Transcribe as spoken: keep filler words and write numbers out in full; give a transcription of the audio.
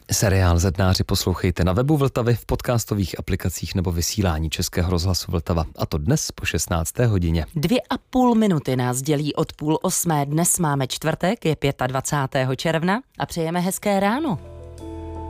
Seriál Zednáři poslouchejte na webu Vltavy, v podcastových aplikacích nebo vysílání Českého rozhlasu Vltava. A to dnes po šestnácté hodině. Dvě a půl minuty nás dělí od půl osmé. Dnes máme čtvrtek, je dvacátého pátého června a přejeme hezké ráno.